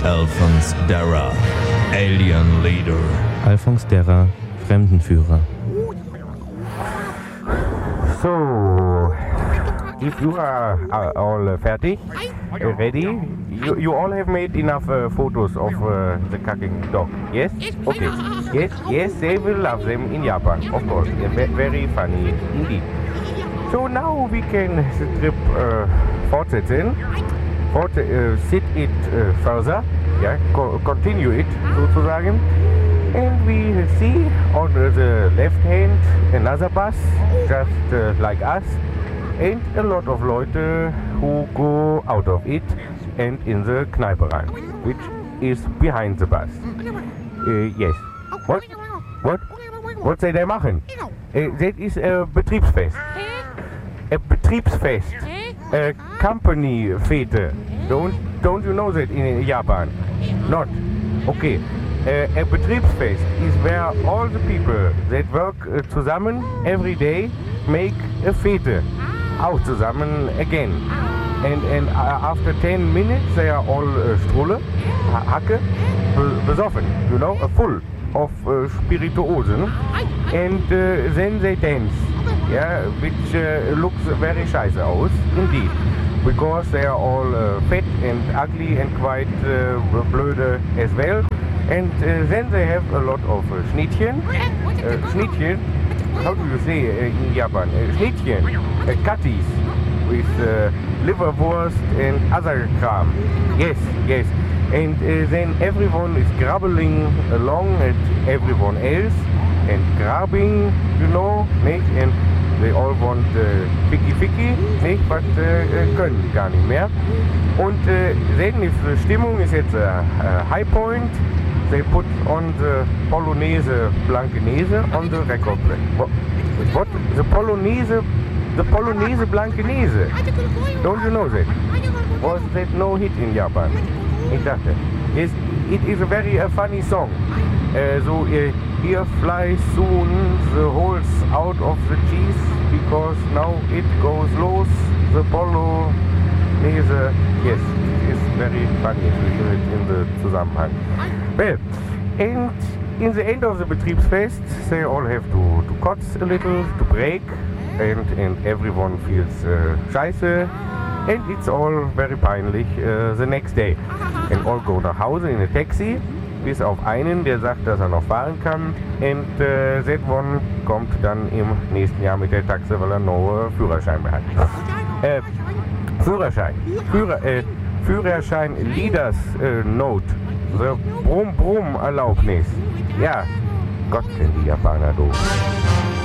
Alphonse Darra, Alien Leader. Alphonse Darra, Fremdenführer. So, if you are all fertig, ready, you all have made enough photos of the cacking dog, yes? Okay, yes, they will love them in Japan, of course, very funny indeed. So now we can the trip fortsetzen, sit it further, yeah, continue it sozusagen. And we see on the left hand another bus, just like us, and a lot of Leute who go out of it and in the Kneipe rein, which is behind the bus. Yes. What say they machen? That is a Betriebsfest. A Betriebsfest. A company Fete. Don't you know that in Japan? Not. Okay. A Betriebsfest is where all the people that work zusammen every day make a Fete. Auch zusammen again. And after 10 minutes they are all Strolle, Hacke, besoffen, you know, full of Spirituosen. And then they dance, yeah, which looks very scheiße aus, indeed. Because they are all fat and ugly and quite blöde as well. And then they have a lot of Schnittchen. Schnittchen, how do you say in Japan? Schnittchen, cutties with liverwurst and other kram. Yes. And then everyone is grabbling along at everyone else and grabbing, you know, nicht? And they all want ficky, nicht? But können gar nicht mehr. Und then if the Stimmung is at a high point, they put on the Polonaise Blankenese on the record player. What? The Polonaise Blankenese? Don't you know that? Was that no hit in Japan? Ich dachte. Yes, it is a very funny song. So here flies soon the holes out of the cheese because now it goes los, the Polonaise. Yes, it is very funny to hear it in the Zusammenhang. Well, and in the end of the Betriebsfest, they all have to kotz a little, to break, and everyone feels scheiße, and it's all very peinlich the next day. And all go nach Hause in a taxi, bis auf einen, der sagt, dass er noch fahren kann, and that one kommt dann im nächsten Jahr mit der Taxe, weil er noch Führerschein mehr hat. Führerschein Leaders Note. The Brumm-Brumm-Erlaubnis. Ja, Gott, sind die Japaner doof.